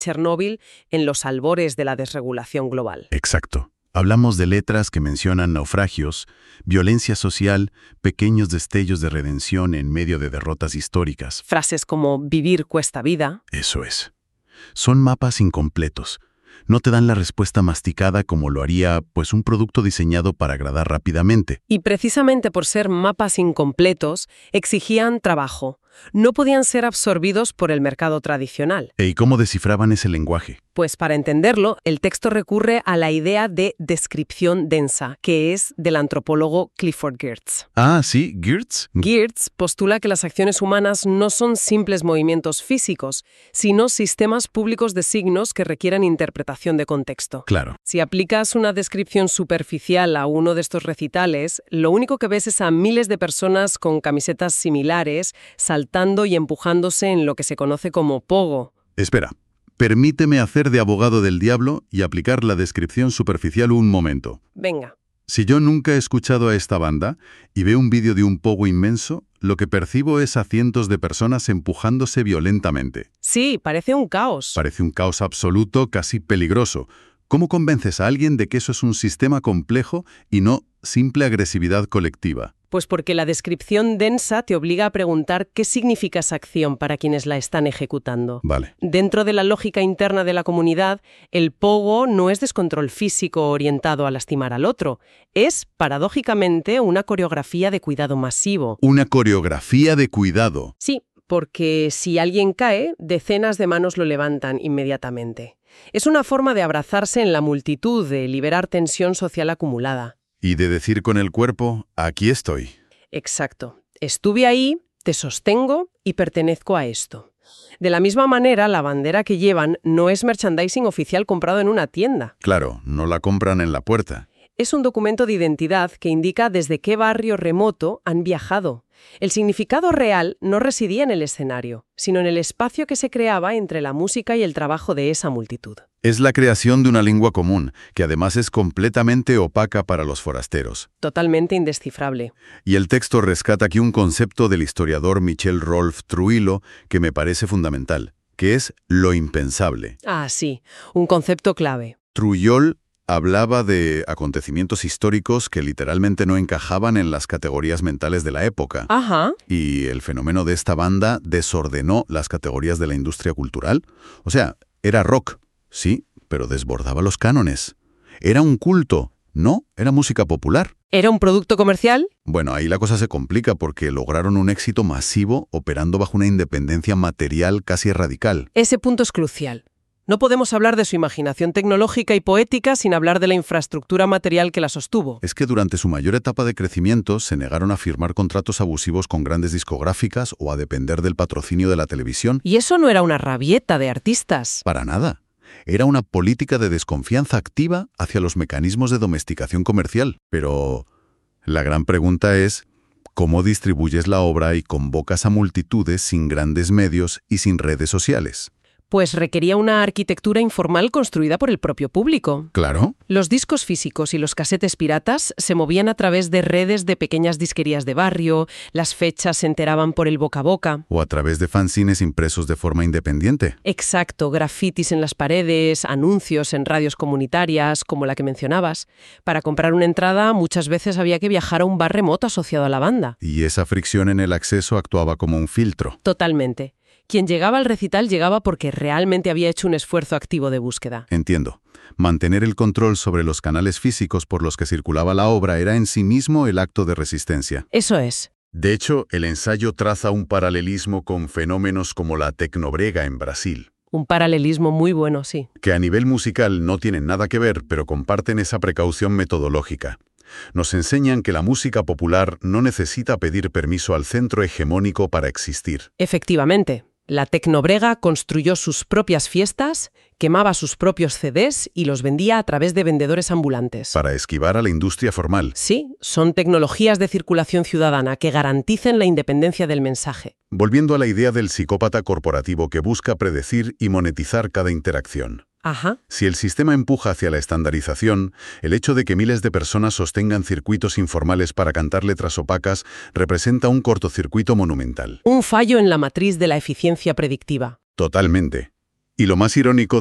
Chernóbil en los albores de la desregulación global. Exacto. Hablamos de letras que mencionan naufragios, violencia social, pequeños destellos de redención en medio de derrotas históricas. Frases como vivir cuesta vida. Eso es. Son mapas incompletos. No te dan la respuesta masticada como lo haría, pues, un producto diseñado para agradar rápidamente. Y precisamente por ser mapas incompletos, exigían trabajo. No podían ser absorbidos por el mercado tradicional. ¿Y cómo descifraban ese lenguaje? Pues para entenderlo, el texto recurre a la idea de descripción densa, que es del antropólogo Clifford Geertz. Ah, sí, Geertz. Geertz postula que las acciones humanas no son simples movimientos físicos, sino sistemas públicos de signos que requieren interpretación de contexto. Claro. Si aplicas una descripción superficial a uno de estos recitales, lo único que ves es a miles de personas con camisetas similares, saltando y empujándose en lo que se conoce como pogo. Espera. Permíteme hacer de abogado del diablo y aplicar la descripción superficial un momento. Venga. Si yo nunca he escuchado a esta banda y veo un vídeo de un pogo inmenso, lo que percibo es a cientos de personas empujándose violentamente. Sí, parece un caos. Parece un caos absoluto, casi peligroso. ¿Cómo convences a alguien de que eso es un sistema complejo y no simple agresividad colectiva? Pues porque la descripción densa te obliga a preguntar qué significa esa acción para quienes la están ejecutando. Vale. Dentro de la lógica interna de la comunidad, el pogo no es descontrol físico orientado a lastimar al otro. Es, paradójicamente, una coreografía de cuidado masivo. Una coreografía de cuidado. Sí, porque si alguien cae, decenas de manos lo levantan inmediatamente. Es una forma de abrazarse en la multitud, de liberar tensión social acumulada. Y de decir con el cuerpo, aquí estoy. Exacto. Estuve ahí, te sostengo y pertenezco a esto. De la misma manera, la bandera que llevan no es merchandising oficial comprado en una tienda. Claro, no la compran en la puerta. Es un documento de identidad que indica desde qué barrio remoto han viajado. El significado real no residía en el escenario, sino en el espacio que se creaba entre la música y el trabajo de esa multitud. Es la creación de una lengua común, que además es completamente opaca para los forasteros. Totalmente indescifrable. Y el texto rescata aquí un concepto del historiador Michel Rolf Trujillo que me parece fundamental, que es lo impensable. Ah, sí, un concepto clave. Trujillo hablaba de acontecimientos históricos que literalmente no encajaban en las categorías mentales de la época. Ajá. Y el fenómeno de esta banda desordenó las categorías de la industria cultural. O sea, era rock, sí, pero desbordaba los cánones. Era un culto, no, era música popular. ¿Era un producto comercial? Bueno, ahí la cosa se complica porque lograron un éxito masivo operando bajo una independencia material casi radical. Ese punto es crucial. No podemos hablar de su imaginación tecnológica y poética sin hablar de la infraestructura material que la sostuvo. Es que durante su mayor etapa de crecimiento se negaron a firmar contratos abusivos con grandes discográficas o a depender del patrocinio de la televisión. Y eso no era una rabieta de artistas. Para nada. Era una política de desconfianza activa hacia los mecanismos de domesticación comercial. Pero la gran pregunta es, ¿cómo distribuyes la obra y convocas a multitudes sin grandes medios y sin redes sociales? Pues requería una arquitectura informal construida por el propio público. Claro. Los discos físicos y los casetes piratas se movían a través de redes de pequeñas disquerías de barrio, las fechas se enteraban por el boca a boca. O a través de fanzines impresos de forma independiente. Exacto, grafitis en las paredes, anuncios en radios comunitarias, como la que mencionabas. Para comprar una entrada muchas veces había que viajar a un bar remoto asociado a la banda. Y esa fricción en el acceso actuaba como un filtro. Totalmente. Quien llegaba al recital llegaba porque realmente había hecho un esfuerzo activo de búsqueda. Entiendo. Mantener el control sobre los canales físicos por los que circulaba la obra era en sí mismo el acto de resistencia. Eso es. De hecho, el ensayo traza un paralelismo con fenómenos como la tecnobrega en Brasil. Un paralelismo muy bueno, sí. Que a nivel musical no tienen nada que ver, pero comparten esa precaución metodológica. Nos enseñan que la música popular no necesita pedir permiso al centro hegemónico para existir. Efectivamente. La tecnobrega construyó sus propias fiestas, quemaba sus propios CDs y los vendía a través de vendedores ambulantes. Para esquivar a la industria formal. Sí, son tecnologías de circulación ciudadana que garanticen la independencia del mensaje. Volviendo a la idea del psicópata corporativo que busca predecir y monetizar cada interacción. Ajá. Si el sistema empuja hacia la estandarización, el hecho de que miles de personas sostengan circuitos informales para cantar letras opacas representa un cortocircuito monumental. Un fallo en la matriz de la eficiencia predictiva. Totalmente. Y lo más irónico